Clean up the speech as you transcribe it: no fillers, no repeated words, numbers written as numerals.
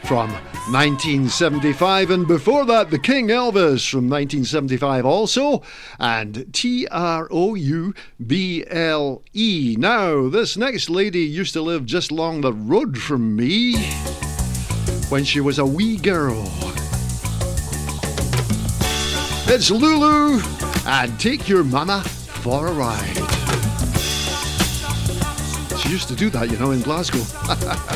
from 1975, and before that the King Elvis from 1975 also, and Trouble. Now this next lady used to live just along the road from me when she was a wee girl. It's Lulu and Take Your Mama for a Ride. She used to do that, you know, in Glasgow.